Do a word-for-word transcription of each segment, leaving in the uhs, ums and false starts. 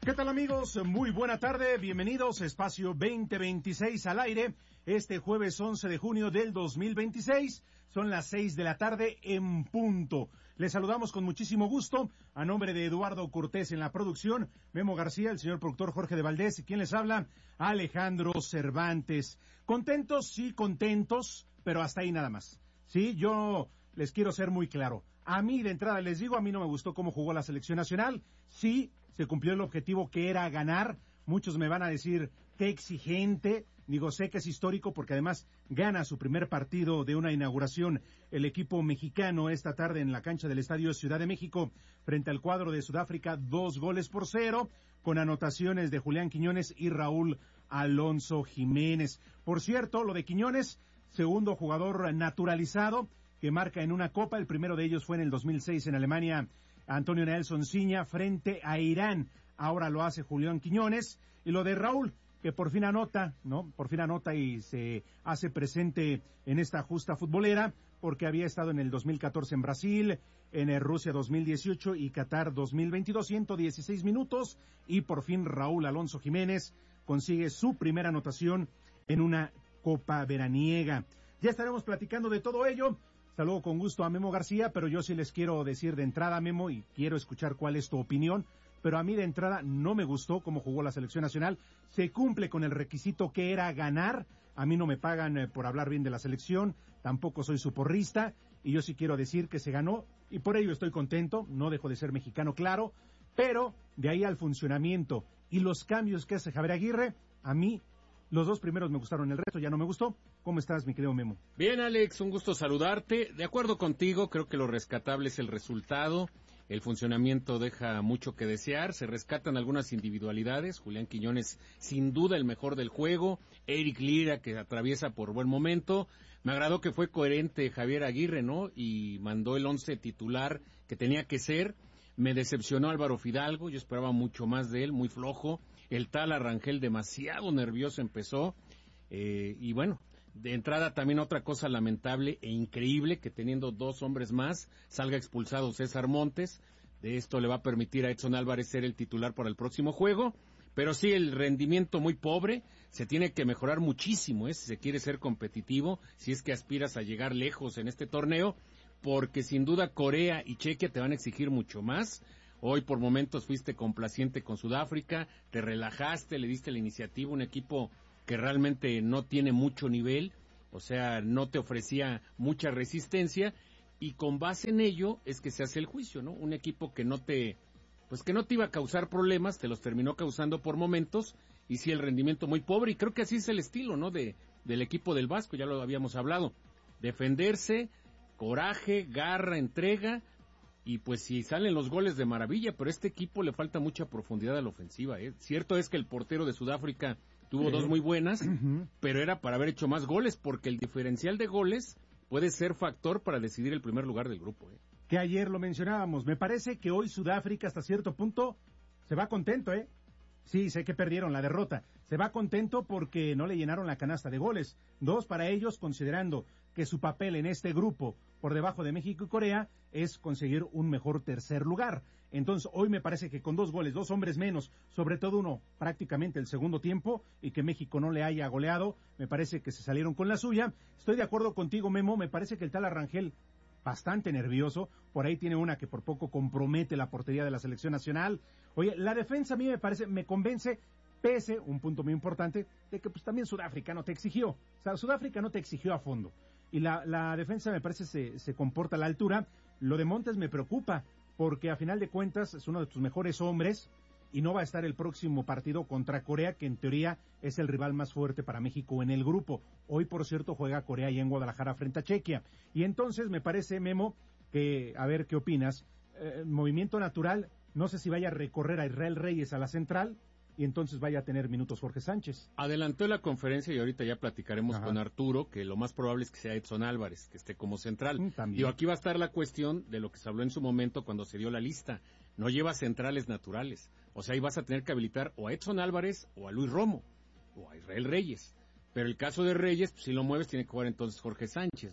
¿Qué tal, amigos? Muy buena tarde, bienvenidos a Espacio veinte veintiséis al aire, este jueves once de junio del dos mil veintiséis, son las seis de la tarde en punto. Les saludamos con muchísimo gusto, a nombre de Eduardo Cortés en la producción, Memo García, el señor productor Jorge de Valdés, y quien les habla, Alejandro Cervantes. Contentos, sí, contentos, pero hasta ahí nada más. Sí, yo les quiero ser muy claro. A mí, de entrada, les digo, a mí no me gustó cómo jugó la selección nacional. Sí, se cumplió el objetivo que era ganar. Muchos me van a decir, qué exigente. Digo, sé que es histórico porque además gana su primer partido de una inauguración el equipo mexicano esta tarde en la cancha del Estadio Ciudad de México frente al cuadro de Sudáfrica, dos goles por cero, con anotaciones de Julián Quiñones y Raúl Alonso Jiménez. Por cierto, lo de Quiñones, segundo jugador naturalizado que marca en una copa, el primero de ellos fue en el dos mil seis en Alemania, Antonio Nelson Ciña frente a Irán, ahora lo hace Julián Quiñones, y lo de Raúl, que por fin anota, ¿no? Por fin anota y se hace presente en esta justa futbolera, porque había estado en el dos mil catorce en Brasil, en Rusia dos mil dieciocho y Qatar dos mil veintidós, ciento dieciséis minutos, y por fin Raúl Alonso Jiménez consigue su primera anotación en una copa veraniega. Ya estaremos platicando de todo ello. Saludo con gusto a Memo García, pero yo sí les quiero decir de entrada, Memo, y quiero escuchar cuál es tu opinión, pero a mí de entrada no me gustó cómo jugó la selección nacional. Se cumple con el requisito que era ganar. A mí no me pagan eh, por hablar bien de la selección, tampoco soy su porrista, y yo sí quiero decir que se ganó, y por ello estoy contento, no dejo de ser mexicano, claro, pero de ahí al funcionamiento y los cambios que hace Javier Aguirre, a mí los dos primeros me gustaron, el resto ya no me gustó. ¿Cómo estás, mi querido Memo? Bien, Alex, un gusto saludarte. De acuerdo contigo, creo que lo rescatable es el resultado. El funcionamiento deja mucho que desear. Se rescatan algunas individualidades. Julián Quiñones, sin duda, el mejor del juego. Eric Lira, que atraviesa por buen momento. Me agradó que fue coherente Javier Aguirre, ¿no? Y mandó el once titular que tenía que ser. Me decepcionó Álvaro Fidalgo, yo esperaba mucho más de él, muy flojo. El tal Arrangel demasiado nervioso empezó. Eh, y bueno, de entrada también otra cosa lamentable e increíble, que teniendo dos hombres más, salga expulsado César Montes. De esto le va a permitir a Edson Álvarez ser el titular para el próximo juego. Pero sí, el rendimiento muy pobre, se tiene que mejorar muchísimo, ¿eh? Si se quiere ser competitivo, si es que aspiras a llegar lejos en este torneo, porque sin duda Corea y Chequia te van a exigir mucho más. Hoy por momentos fuiste complaciente con Sudáfrica, te relajaste, le diste la iniciativa, un equipo que realmente no tiene mucho nivel, o sea, no te ofrecía mucha resistencia, y con base en ello es que se hace el juicio, ¿no? Un equipo que no te, pues que no te iba a causar problemas, te los terminó causando por momentos, y sí el rendimiento muy pobre, y creo que así es el estilo, ¿no? De, del equipo del Vasco, ya lo habíamos hablado, defenderse, coraje, garra, entrega, y pues si salen los goles de maravilla, pero a este equipo le falta mucha profundidad a la ofensiva, ¿eh? Cierto es que el portero de Sudáfrica tuvo sí. dos muy buenas, uh-huh. pero era para haber hecho más goles, porque el diferencial de goles puede ser factor para decidir el primer lugar del grupo, ¿eh? Que ayer lo mencionábamos, me parece que hoy Sudáfrica hasta cierto punto se va contento, ¿eh? Sí, sé que perdieron la derrota. Se va contento porque no le llenaron la canasta de goles. Dos para ellos, considerando que su papel en este grupo, por debajo de México y Corea, es conseguir un mejor tercer lugar. Entonces, hoy me parece que con dos goles, dos hombres menos, sobre todo uno prácticamente el segundo tiempo, y que México no le haya goleado, me parece que se salieron con la suya. Estoy de acuerdo contigo, Memo, me parece que el tal Arrangel bastante nervioso, por ahí tiene una que por poco compromete la portería de la selección nacional. Oye, la defensa a mí me parece, me convence, pese, un punto muy importante, de que pues también Sudáfrica no te exigió, o sea, Sudáfrica no te exigió a fondo, y la, la defensa me parece se, se comporta a la altura. Lo de Montes me preocupa, porque a final de cuentas es uno de tus mejores hombres, y no va a estar el próximo partido contra Corea, que en teoría es el rival más fuerte para México en el grupo. Hoy, por cierto, juega Corea y en Guadalajara frente a Chequia. Y entonces me parece, Memo, que, a ver qué opinas, eh, movimiento natural, no sé si vaya a recorrer a Israel Reyes a la central, y entonces vaya a tener minutos Jorge Sánchez. Adelantó la conferencia y ahorita ya platicaremos Ajá. con Arturo, que lo más probable es que sea Edson Álvarez, que esté como central. Mm, Digo, aquí va a estar la cuestión de lo que se habló en su momento cuando se dio la lista. No lleva centrales naturales. O sea, ahí vas a tener que habilitar o a Edson Álvarez o a Luis Romo o a Israel Reyes. Pero el caso de Reyes, pues, si lo mueves, tiene que jugar entonces Jorge Sánchez, ¿no?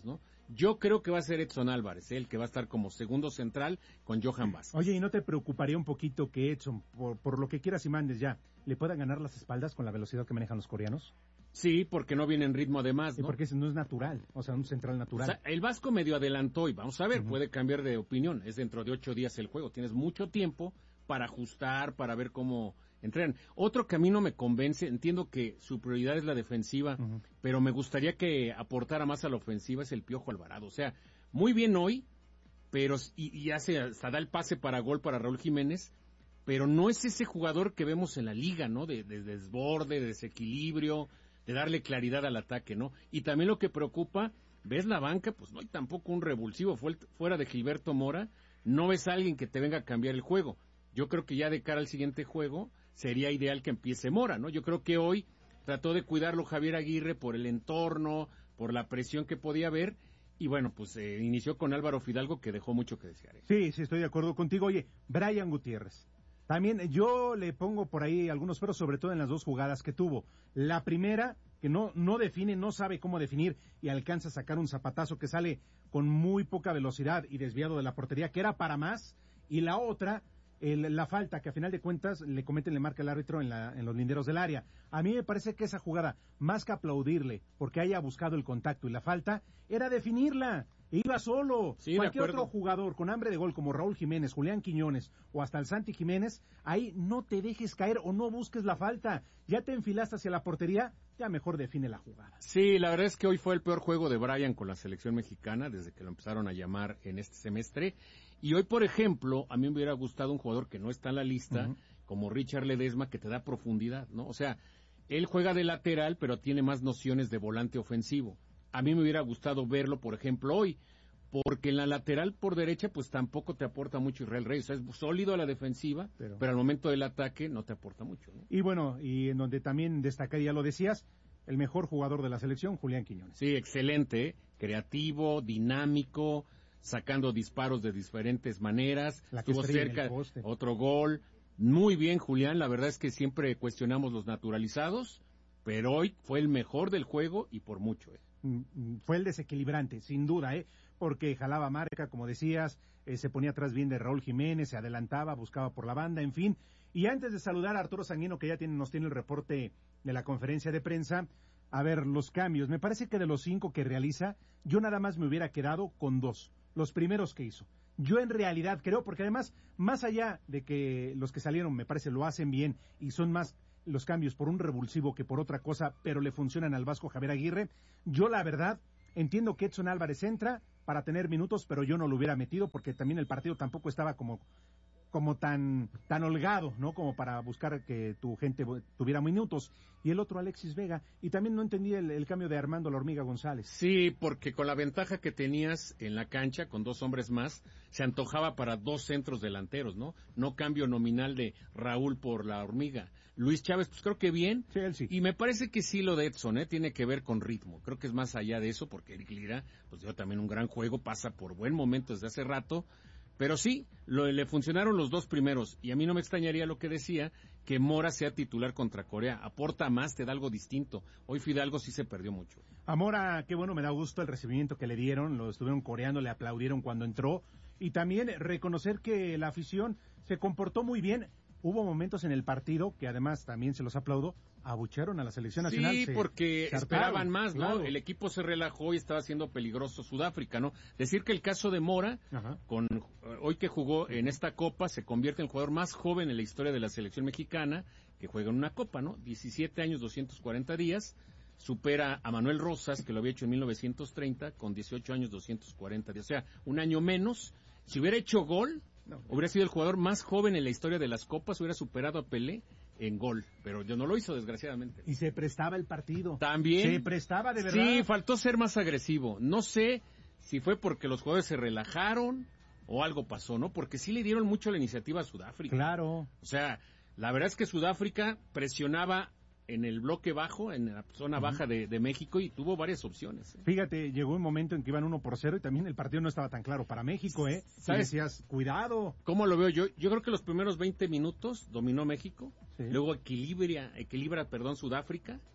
Yo creo que va a ser Edson Álvarez, ¿eh? El que va a estar como segundo central con Johan Vázquez. Oye, ¿y no te preocuparía un poquito que Edson, por, por lo que quieras y mandes ya, le pueda ganar las espaldas con la velocidad que manejan los coreanos? Sí, porque no viene en ritmo además, ¿no? Sí, porque ese no es natural, o sea, un central natural. O sea, el Vasco medio adelantó y vamos a ver, uh-huh. puede cambiar de opinión. Es dentro de ocho días el juego, tienes mucho tiempo para ajustar, para ver cómo entrenan. Otro que a mí no me convence, entiendo que su prioridad es la defensiva, uh-huh. pero me gustaría que aportara más a la ofensiva, es el Piojo Alvarado. O sea, muy bien hoy, pero y, y hace, hasta da el pase para gol para Raúl Jiménez, pero no es ese jugador que vemos en la liga, ¿no? De, de, de desborde, de desequilibrio, de darle claridad al ataque, ¿no? Y también lo que preocupa, ves la banca, pues no hay tampoco un revulsivo fuera de Gilberto Mora, no ves a alguien que te venga a cambiar el juego. Yo creo que ya de cara al siguiente juego sería ideal que empiece Mora, ¿no? Yo creo que hoy trató de cuidarlo Javier Aguirre por el entorno, por la presión que podía haber, y bueno, pues eh, inició con Álvaro Fidalgo, que dejó mucho que desear. ¿eh? Sí, sí, estoy de acuerdo contigo. Oye, Brian Gutiérrez. También yo le pongo por ahí algunos peros, sobre todo en las dos jugadas que tuvo. La primera, que no, no define, no sabe cómo definir y alcanza a sacar un zapatazo que sale con muy poca velocidad y desviado de la portería, que era para más. Y la otra, el, la falta que a final de cuentas le cometen, le marca el árbitro en, la, en los linderos del área. A mí me parece que esa jugada, más que aplaudirle porque haya buscado el contacto y la falta, era definirla. Iba solo. Sí, Cualquier otro jugador con hambre de gol como Raúl Jiménez, Julián Quiñones o hasta el Santi Jiménez, ahí no te dejes caer o no busques la falta. Ya te enfilaste hacia la portería, ya mejor define la jugada. Sí, la verdad es que hoy fue el peor juego de Brian con la selección mexicana desde que lo empezaron a llamar en este semestre. Y hoy, por ejemplo, a mí me hubiera gustado un jugador que no está en la lista, uh-huh. como Richard Ledesma, que te da profundidad, ¿no? O sea, él juega de lateral, pero tiene más nociones de volante ofensivo. A mí me hubiera gustado verlo, por ejemplo, hoy, porque en la lateral por derecha, pues tampoco te aporta mucho Israel Reyes. O sea, es sólido a la defensiva, pero, pero al momento del ataque no te aporta mucho, ¿no? Y bueno, y en donde también destacaría, ya lo decías, el mejor jugador de la selección, Julián Quiñones. Sí, excelente, ¿eh? Creativo, dinámico, sacando disparos de diferentes maneras. La que estuvo cerca, otro gol. Muy bien, Julián, la verdad es que siempre cuestionamos los naturalizados, pero hoy fue el mejor del juego y por mucho, ¿eh? Fue el desequilibrante, sin duda, ¿eh? Porque jalaba marca, como decías, eh, se ponía atrás bien de Raúl Jiménez, se adelantaba, buscaba por la banda, en fin. Y antes de saludar a Arturo Sanguino, que ya tiene, nos tiene el reporte de la conferencia de prensa, a ver, los cambios. Me parece que de los cinco que realiza, yo nada más me hubiera quedado con dos, los primeros que hizo. Yo en realidad creo, porque además, más allá de que los que salieron, me parece, lo hacen bien y son más los cambios por un revulsivo que por otra cosa, pero le funcionan al Vasco Javier Aguirre, yo la verdad entiendo que Edson Álvarez entra para tener minutos, pero yo no lo hubiera metido porque también el partido tampoco estaba como como tan tan holgado, ¿no? Como para buscar que tu gente tuviera minutos. Y el otro, Alexis Vega. Y también no entendí el, el cambio de Armando La Hormiga González. Sí, porque con la ventaja que tenías en la cancha, con dos hombres más, se antojaba para dos centros delanteros, ¿no? No cambio nominal de Raúl por La Hormiga. Luis Chávez, pues creo que bien. Sí, él sí. Y me parece que sí lo de Edson, ¿eh? Tiene que ver con ritmo. Creo que es más allá de eso, porque Eric Lira, pues dio también un gran juego, pasa por buen momento desde hace rato. Pero sí, lo, le funcionaron los dos primeros, y a mí no me extrañaría lo que decía, que Mora sea titular contra Corea. Aporta más, te da algo distinto. Hoy Fidalgo sí se perdió mucho. A Mora, qué bueno, me da gusto el recibimiento que le dieron, lo estuvieron coreando, le aplaudieron cuando entró, y también reconocer que la afición se comportó muy bien. Hubo momentos en el partido, que además también se los aplaudo, abucharon a la selección nacional. Sí, se, porque se esperaban más, ¿no? Claro. El equipo se relajó y estaba haciendo peligroso Sudáfrica, ¿no? Decir que el caso de Mora, Ajá. con hoy que jugó en esta Copa, se convierte en el jugador más joven en la historia de la selección mexicana que juega en una Copa, ¿no? diecisiete años, doscientos cuarenta días, supera a Manuel Rosas, que lo había hecho en mil novecientos treinta, con dieciocho años, doscientos cuarenta días, o sea, un año menos. Si hubiera hecho gol, no, hubiera sido el jugador más joven en la historia de las Copas, hubiera superado a Pelé en gol, pero yo no lo hizo, desgraciadamente. Y se prestaba el partido. También. Se prestaba, de verdad. Sí, faltó ser más agresivo. No sé si fue porque los jugadores se relajaron o algo pasó, ¿no? Porque sí le dieron mucho la iniciativa a Sudáfrica. Claro. O sea, la verdad es que Sudáfrica presionaba en el bloque bajo, en la zona uh-huh. baja de, de México, y tuvo varias opciones. ¿eh? Fíjate, llegó un momento en que iban uno por cero y también el partido no estaba tan claro para México, ¿eh? ¿Sabes? Y decías, cuidado. ¿Cómo lo veo yo? Yo creo que los primeros veinte minutos dominó México, sí. luego equilibra, equilibra, perdón, Sudáfrica,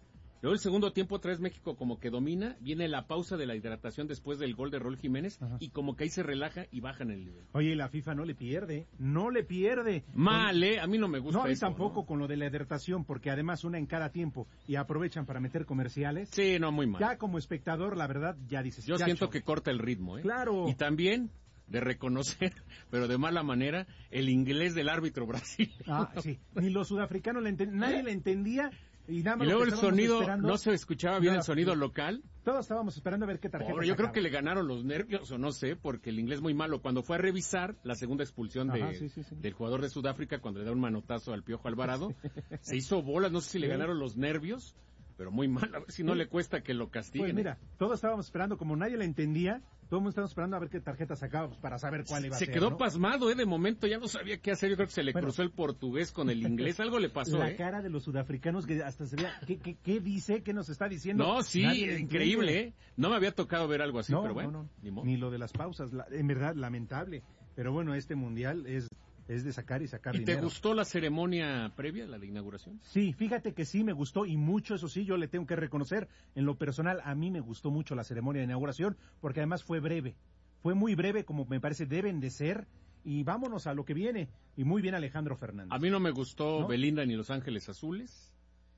Luego el segundo tiempo otra vez México como que domina, viene la pausa de la hidratación después del gol de Raúl Jiménez, ajá, y como que ahí se relaja y bajan el nivel. Oye, la FIFA no le pierde, no le pierde. Mal, ¿eh? A mí no me gusta No, a mí eso, tampoco ¿no? Con lo de la hidratación, porque además una en cada tiempo y aprovechan para meter comerciales. Sí, no, muy mal. Ya como espectador, la verdad, ya dices. Yo chacho. siento que corta el ritmo, ¿eh? Claro. Y también de reconocer, pero de mala manera, el inglés del árbitro brasileño. Ah, sí. Ni los sudafricanos le entendían, nadie le entendía. Y, nada más y luego el sonido, esperando, no se escuchaba bien el sonido local. Todos estábamos esperando a ver qué tarjeta Pobre, yo sacaba. creo que le ganaron los nervios, o no sé, porque el inglés muy malo. Cuando fue a revisar la segunda expulsión Ajá, de, sí, sí, sí. del jugador de Sudáfrica, cuando le da un manotazo al Piojo Alvarado, se hizo bolas, no sé si le ganaron los nervios, pero muy mal, a ver si no sí. le cuesta que lo castiguen. Pues mira, todos estábamos esperando, como nadie le entendía, todo el mundo estábamos esperando a ver qué tarjeta sacaba pues, para saber cuál iba a se ser. Se quedó ¿no? pasmado, ¿eh? De momento ya no sabía qué hacer. Yo creo que se le bueno, cruzó el portugués con el inglés. Algo le pasó, La ¿eh? cara de los sudafricanos que hasta se veía. ¿Qué, qué, qué dice? ¿Qué nos está diciendo? No, sí, increíble, ¿eh? No me había tocado ver algo así, no, pero bueno. No, no. Ni, modo. Ni lo de las pausas. La, en verdad, lamentable. Pero bueno, este mundial es... es de sacar y sacar ¿Y dinero. te gustó la ceremonia previa, la de inauguración? Sí, fíjate que sí me gustó y mucho, eso sí, yo le tengo que reconocer, en lo personal, a mí me gustó mucho la ceremonia de inauguración, porque además fue breve, fue muy breve como me parece deben de ser, y vámonos a lo que viene, y muy bien Alejandro Fernández. A mí no me gustó ¿No? Belinda ni Los Ángeles Azules,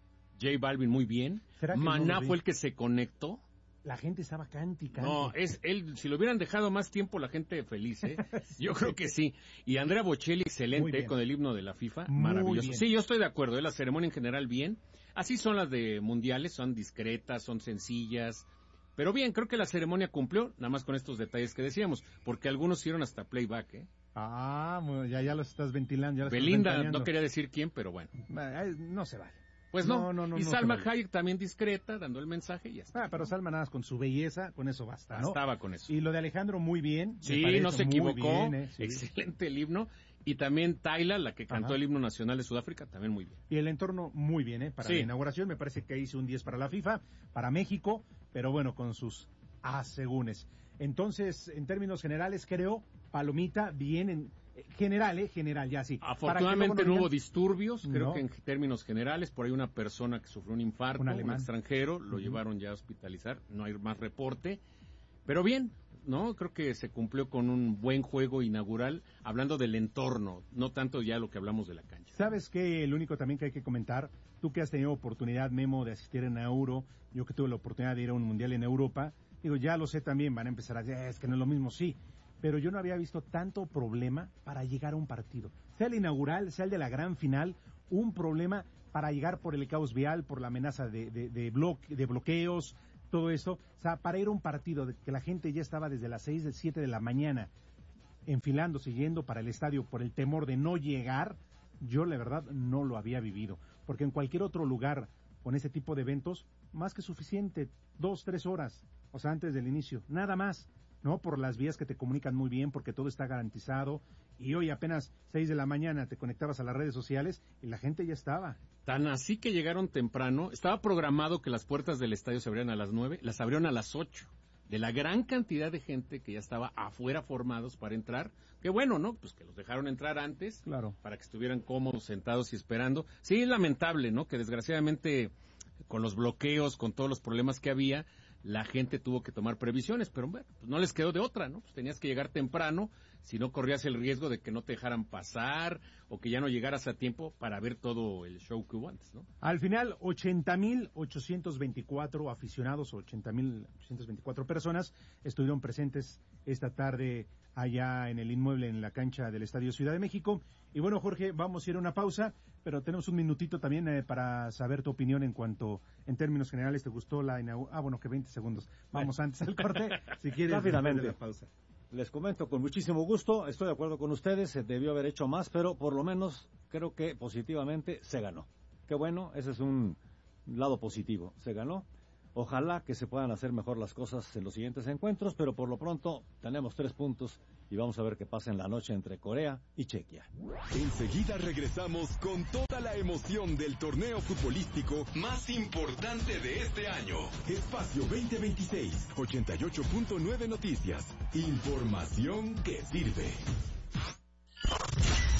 J Balvin muy bien, Maná no fue el que se conectó. La gente estaba cántica. No, es él, si lo hubieran dejado más tiempo, la gente feliz, ¿eh? sí, yo creo que sí. Y Andrea Bocelli, excelente, con el himno de la FIFA, muy maravilloso. Bien. Sí, yo estoy de acuerdo, ¿eh? La ceremonia en general bien. Así son las de mundiales, son discretas, son sencillas. Pero bien, creo que la ceremonia cumplió, nada más con estos detalles que decíamos, porque algunos hicieron hasta playback, ¿eh? Ah, ya, ya los estás ventilando. Ya los Belinda, estás no quería decir quién, pero bueno. No se vale. Pues no, no, no, no y no Salma vale. Hayek también discreta, dando el mensaje y ya está. Ah, pero Salma nada más con su belleza, con eso basta, ¿no? Estaba con eso. Y lo de Alejandro muy bien. Sí, no se equivocó, bien, ¿eh? Sí. Excelente el himno. Y también Tayla, la que cantó Ajá. el himno nacional de Sudáfrica, también muy bien. Y el entorno muy bien, ¿eh? Para sí. la inauguración, me parece que hizo un diez para la FIFA, para México, pero bueno, con sus asegúnes. Entonces, en términos generales, creo, palomita, bien en... General, ¿eh? General, ya sí. Afortunadamente no, no hubo disturbios, creo no. que en términos generales, por ahí una persona que sufrió un infarto, un, un extranjero, lo uh-huh. llevaron ya a hospitalizar, no hay más reporte, pero bien, ¿no? Creo que se cumplió con un buen juego inaugural, hablando del entorno, no tanto ya lo que hablamos de la cancha. ¿Sabes qué? El único también que hay que comentar, tú que has tenido oportunidad, Memo, de asistir en Euro, yo que tuve la oportunidad de ir a un mundial en Europa, digo, ya lo sé también, van a empezar a decir, es que no es lo mismo, sí. Pero yo no había visto tanto problema para llegar a un partido. Sea el inaugural, sea el de la gran final, un problema para llegar por el caos vial, por la amenaza de, de, de, bloque, de bloqueos, todo esto. O sea, para ir a un partido de que la gente ya estaba desde las seis, siete de la mañana enfilándose, yendo para el estadio por el temor de no llegar, yo la verdad no lo había vivido. Porque en cualquier otro lugar con ese tipo de eventos, más que suficiente, dos, tres horas, o sea, antes del inicio, nada más. ¿No? Por las vías que te comunican muy bien, porque todo está garantizado. Y hoy apenas seis de la mañana te conectabas a las redes sociales y la gente ya estaba. Tan así que llegaron temprano. Estaba programado que las puertas del estadio se abrieran a las nueve, las abrieron a las ocho. De la gran cantidad de gente que ya estaba afuera formados para entrar. Qué bueno, ¿no? Pues que los dejaron entrar antes. Claro. Para que estuvieran cómodos, sentados y esperando. Sí, es lamentable, ¿no? Que desgraciadamente con los bloqueos, con todos los problemas que había, la gente tuvo que tomar previsiones, pero bueno, pues no les quedó de otra, ¿no? Pues tenías que llegar temprano, si no corrías el riesgo de que no te dejaran pasar o que ya no llegaras a tiempo para ver todo el show que hubo antes, ¿no? Al final, ochenta mil ochocientos veinticuatro aficionados, ochenta mil ochocientos veinticuatro personas estuvieron presentes esta tarde allá en el inmueble en la cancha del Estadio Ciudad de México. Y bueno, Jorge, vamos a ir a una pausa, pero tenemos un minutito también eh, para saber tu opinión en cuanto, en términos generales, ¿te gustó la inauguración? Ah, bueno, que veinte segundos. Vamos antes al corte, si quieres. Rápidamente. La pausa. Les comento con muchísimo gusto, estoy de acuerdo con ustedes, se debió haber hecho más, pero por lo menos creo que positivamente se ganó. Qué bueno, ese es un lado positivo, se ganó. Ojalá que se puedan hacer mejor las cosas en los siguientes encuentros, pero por lo pronto tenemos tres puntos y vamos a ver qué pasa en la noche entre Corea y Chequia. Enseguida regresamos con toda la emoción del torneo futbolístico más importante de este año. Espacio veinte veintiséis, ochenta y ocho punto nueve Noticias. Información que sirve.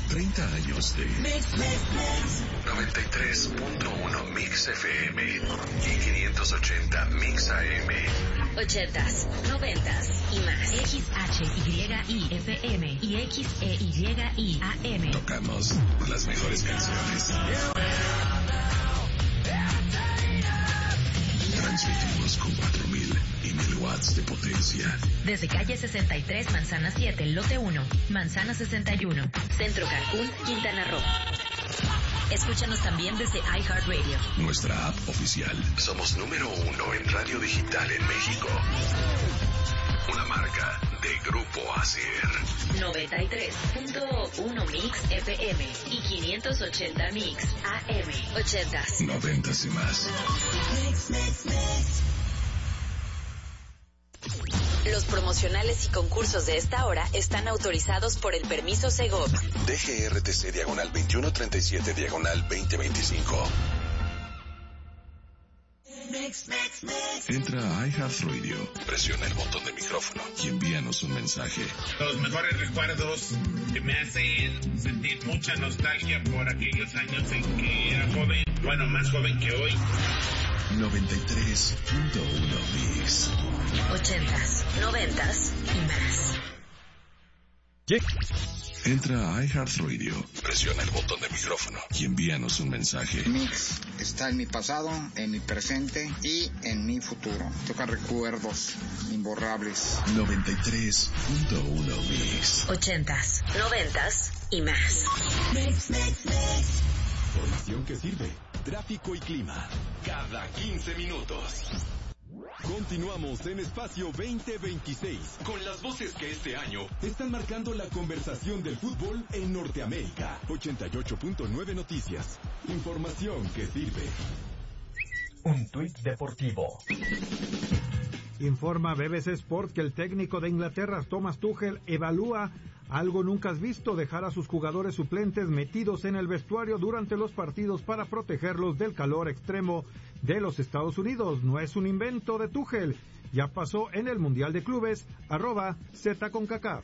treinta años de Mix, Mix, Mix. noventa y tres punto uno Mix F M y quinientos ochenta Mix A M. ochentas, noventas y más. X H Y I F M y X E Y I A M. Tocamos las mejores canciones. Transmitimos con cuatro mil y mil watts de potencia. Desde calle sesenta y tres, Manzana siete, lote uno, Manzana sesenta y uno, Centro Cancún, Quintana Roo. Escúchanos también desde iHeartRadio. Nuestra app oficial. Somos número uno en radio digital en México. Una marca de Grupo Acer. noventa y tres punto uno Mix F M y quinientos ochenta Mix A M. ochentas. noventas y más. Mix, mix, mix. Los promocionales y concursos de esta hora están autorizados por el permiso Segov. D G R T C diagonal veintiuno treinta y siete diagonal veinte veinticinco. Mix, mix, mix. Entra a iHeartRadio, presiona el botón de micrófono y envíanos un mensaje. Los mejores recuerdos que me hacen sentir mucha nostalgia por aquellos años en que era joven, bueno, más joven que hoy. noventa y tres punto uno Mix. ochentas, noventas y más. ¿Qué? Entra a iHeartRadio, presiona el botón de micrófono y envíanos un mensaje. Mix está en mi pasado, en mi presente y en mi futuro. Toca recuerdos imborrables. noventa y tres punto uno Mix. ochentas, noventas y más. Mix, mix, mix. Información que sirve. Tráfico y clima. Cada quince minutos. Continuamos en Espacio veinte veintiséis con las voces que este año están marcando la conversación del fútbol en Norteamérica. ochenta y ocho punto nueve Noticias. Información que sirve. Un tuit deportivo. Informa B B C Sport que el técnico de Inglaterra, Thomas Tuchel, evalúa algo nunca visto: dejar a sus jugadores suplentes metidos en el vestuario durante los partidos para protegerlos del calor extremo de los Estados Unidos. No es un invento de Tuchel, ya pasó en el Mundial de Clubes, arroba Z con Kaká.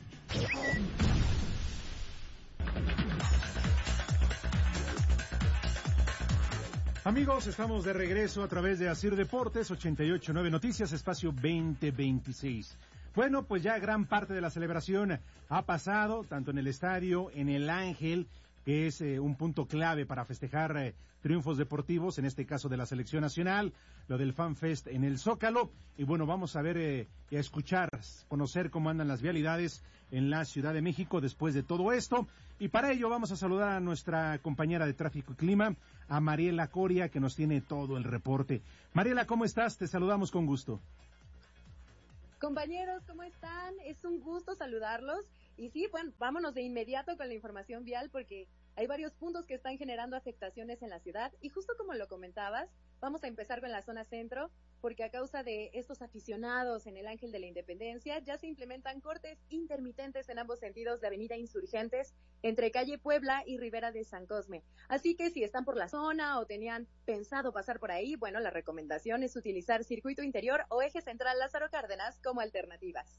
Amigos, estamos de regreso a través de Asir Deportes, ochenta y ocho punto nueve Noticias, Espacio veinte veintiséis. Bueno, pues ya gran parte de la celebración ha pasado, tanto en el estadio, en el Ángel, que es eh, un punto clave para festejar eh, triunfos deportivos, en este caso de la selección nacional, lo del Fan Fest en el Zócalo, y bueno, vamos a ver eh, y a escuchar, conocer cómo andan las vialidades en la Ciudad de México después de todo esto, y para ello vamos a saludar a nuestra compañera de Tráfico y Clima, a Mariela Coria, que nos tiene todo el reporte. Mariela, ¿cómo estás? Te saludamos con gusto. Compañeros, ¿cómo están? Es un gusto saludarlos. Y sí, bueno, vámonos de inmediato con la información vial porque hay varios puntos que están generando afectaciones en la ciudad. Y justo como lo comentabas, vamos a empezar con la zona centro, porque a causa de estos aficionados en el Ángel de la Independencia, ya se implementan cortes intermitentes en ambos sentidos de Avenida Insurgentes, entre calle Puebla y Ribera de San Cosme. Así que si están por la zona o tenían pensado pasar por ahí, bueno, la recomendación es utilizar circuito interior o eje central Lázaro Cárdenas como alternativas.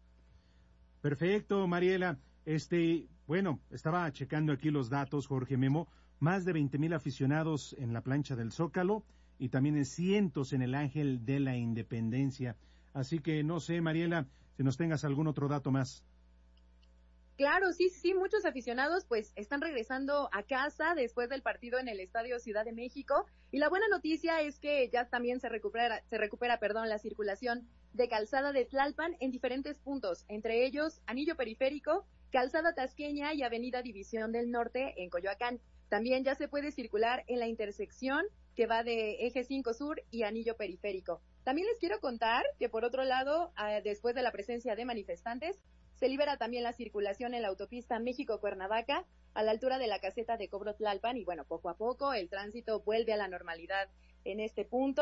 Perfecto, Mariela. Este, bueno, estaba checando aquí los datos, Jorge Memo, más de veinte mil aficionados en la plancha del Zócalo y también en cientos en el Ángel de la Independencia. Así que no sé, Mariela, si nos tengas algún otro dato más. Claro, sí, sí, muchos aficionados pues están regresando a casa después del partido en el Estadio Ciudad de México, y la buena noticia es que ya también se recupera, se recupera, perdón, la circulación de Calzada de Tlalpan en diferentes puntos, entre ellos Anillo Periférico, Calzada Tasqueña y Avenida División del Norte en Coyoacán. También ya se puede circular en la intersección que va de Eje cinco Sur y Anillo Periférico. También les quiero contar que por otro lado, eh, después de la presencia de manifestantes, se libera también la circulación en la autopista México-Cuernavaca a la altura de la caseta de Cobro Tlalpan y bueno, poco a poco el tránsito vuelve a la normalidad en este punto.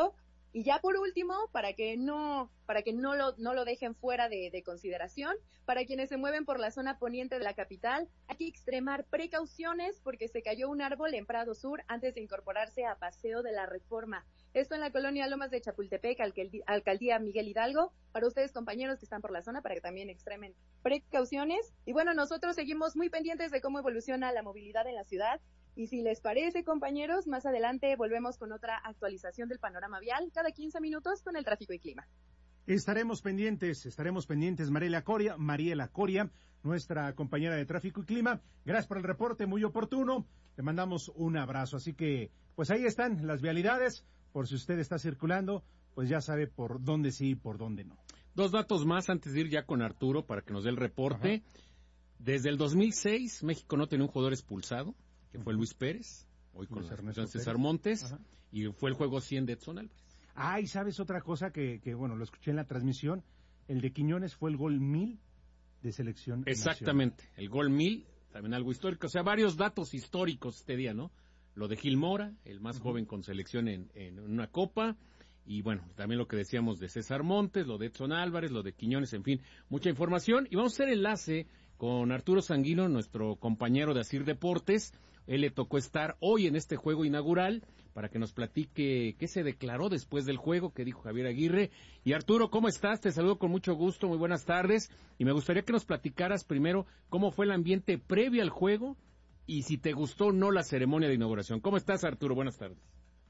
Y ya por último, para que no, para que no lo, no lo dejen fuera de, de consideración, para quienes se mueven por la zona poniente de la capital, hay que extremar precauciones porque se cayó un árbol en Prado Sur antes de incorporarse a Paseo de la Reforma. Esto en la colonia Lomas de Chapultepec, alcaldía Miguel Hidalgo. Para ustedes, compañeros que están por la zona, para que también extremen precauciones. Y bueno, nosotros seguimos muy pendientes de cómo evoluciona la movilidad en la ciudad. Y si les parece, compañeros, más adelante volvemos con otra actualización del panorama vial cada quince minutos con el tráfico y clima. Estaremos pendientes, estaremos pendientes, Mariela Coria, Mariela Coria, nuestra compañera de tráfico y clima. Gracias por el reporte, muy oportuno. Le mandamos un abrazo. Así que, pues ahí están las vialidades. Por si usted está circulando, pues ya sabe por dónde sí y por dónde no. Dos datos más antes de ir ya con Arturo para que nos dé el reporte. Ajá. Desde el dos mil seis, México no tenía un jugador expulsado, que fue Luis Pérez, hoy con la César Montes, Ajá. y fue el juego cien de Edson Álvarez. Ah, y sabes otra cosa que, que, bueno, lo escuché en la transmisión, el de Quiñones fue el gol mil de selección Exactamente, nacional. El gol mil, también algo histórico, o sea, varios datos históricos este día, ¿no? Lo de Gil Mora, el más uh-huh. joven con selección en, en una copa, y bueno, también lo que decíamos de César Montes, lo de Edson Álvarez, lo de Quiñones, en fin, mucha información, y vamos a hacer enlace con Arturo Sanguino, nuestro compañero de Asir Deportes. Él le tocó estar hoy en este juego inaugural para que nos platique qué se declaró después del juego, qué dijo Javier Aguirre. Y Arturo, ¿cómo estás? Te saludo con mucho gusto, muy buenas tardes. Y me gustaría que nos platicaras primero cómo fue el ambiente previo al juego y si te gustó o no la ceremonia de inauguración. ¿Cómo estás, Arturo? Buenas tardes.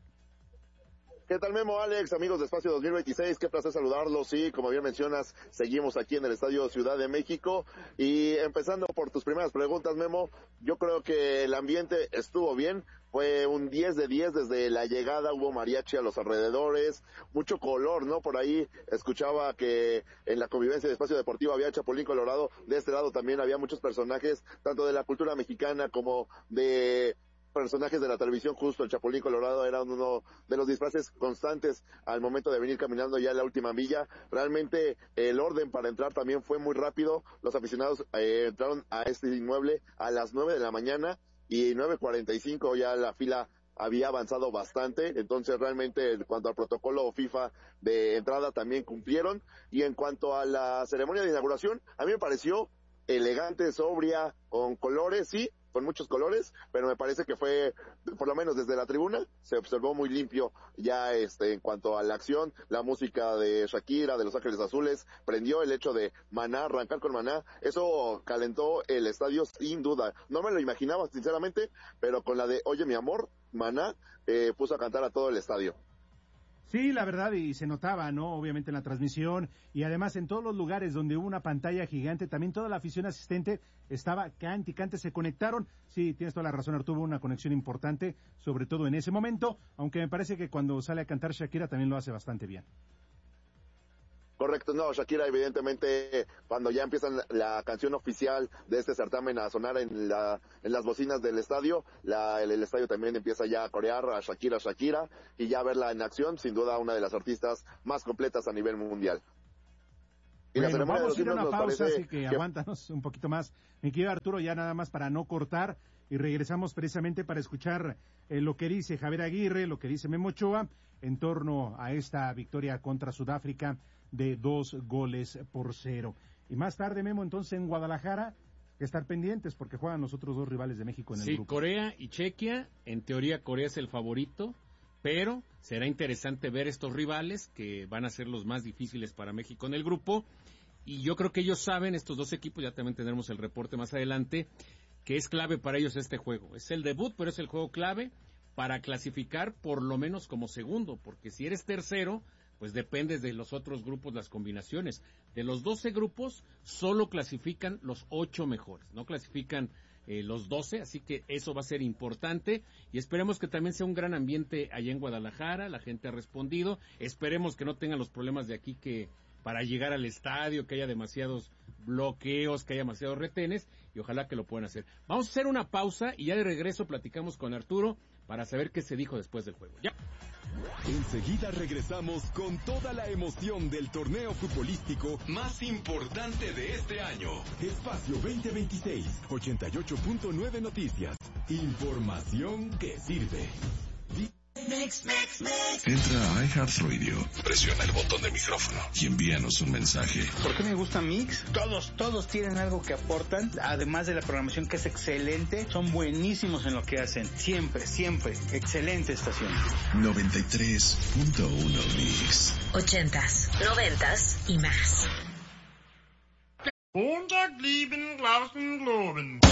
¿Qué tal, Memo, Alex, amigos de Espacio dos mil veintiséis? Qué placer saludarlos. Sí, como bien mencionas, seguimos aquí en el Estadio Ciudad de México. Y empezando por tus primeras preguntas, Memo, yo creo que el ambiente estuvo bien. Fue un diez de diez desde la llegada, hubo mariachi a los alrededores, mucho color, ¿no? Por ahí escuchaba que en la convivencia de Espacio Deportivo había Chapulín Colorado, de este lado también había muchos personajes, tanto de la cultura mexicana como de personajes de la televisión. Justo el Chapulín Colorado era uno de los disfraces constantes al momento de venir caminando ya en la última milla. Realmente el orden para entrar también fue muy rápido, los aficionados eh, entraron a este inmueble a las nueve de la mañana, y nueve cuarenta y cinco ya la fila había avanzado bastante, entonces realmente en cuanto al protocolo FIFA de entrada también cumplieron. Y en cuanto a la ceremonia de inauguración, a mí me pareció elegante, sobria, con colores, sí, con muchos colores, pero me parece que fue, por lo menos desde la tribuna, se observó muy limpio ya este en cuanto a la acción. La música de Shakira, de Los Ángeles Azules, prendió. El hecho de Maná, arrancar con Maná, eso calentó el estadio sin duda. No me lo imaginaba, sinceramente, pero con la de Oye mi amor, Maná, eh, puso a cantar a todo el estadio. Sí, la verdad, y se notaba, ¿no? Obviamente en la transmisión, y además en todos los lugares donde hubo una pantalla gigante, también toda la afición asistente estaba cante y cante, se conectaron. Sí, tienes toda la razón, Arturo, hubo una conexión importante, sobre todo en ese momento, aunque me parece que cuando sale a cantar Shakira también lo hace bastante bien. Correcto, no, Shakira evidentemente cuando ya empiezan la canción oficial de este certamen a sonar en la en las bocinas del estadio, la, el, el estadio también empieza ya a corear a Shakira, Shakira, y ya verla en acción, sin duda una de las artistas más completas a nivel mundial. Y bueno, la ceremonia vamos de los a ir a una pausa, así que, que aguántanos un poquito más. Mi querido Arturo, ya nada más para no cortar, y regresamos precisamente para escuchar eh, lo que dice Javier Aguirre, lo que dice Memo Ochoa, en torno a esta victoria contra Sudáfrica de dos goles por cero. Y más tarde, Memo, entonces en Guadalajara, que estar pendientes porque juegan los otros dos rivales de México en el sí, grupo. Sí, Corea y Chequia. En teoría Corea es el favorito, pero será interesante ver estos rivales que van a ser los más difíciles para México en el grupo. Y yo creo que ellos saben, estos dos equipos, ya también tendremos el reporte más adelante, que es clave para ellos este juego. Es el debut, pero es el juego clave para clasificar por lo menos como segundo, porque si eres tercero, pues depende de los otros grupos, las combinaciones. De los doce grupos, solo clasifican los ocho mejores, no clasifican eh, los doce, así que eso va a ser importante, y esperemos que también sea un gran ambiente allá en Guadalajara, la gente ha respondido, esperemos que no tengan los problemas de aquí que para llegar al estadio, que haya demasiados bloqueos, que haya demasiados retenes, y ojalá que lo puedan hacer. Vamos a hacer una pausa, y ya de regreso platicamos con Arturo, para saber qué se dijo después del juego. Ya. Enseguida regresamos con toda la emoción del torneo futbolístico más importante de este año. Espacio veinte veintiséis, ochenta y ocho punto nueve Noticias. Información que sirve. Entra a iHeartRadio, presiona el botón de micrófono y envíanos un mensaje. ¿Por qué me gusta Mix? Todos, todos tienen algo que aportan, además de la programación que es excelente, son buenísimos en lo que hacen. Siempre, siempre, excelente estación. noventa y tres punto uno Mix. Ochentas, noventas y más. Montag, lieben, Glauben, Globen.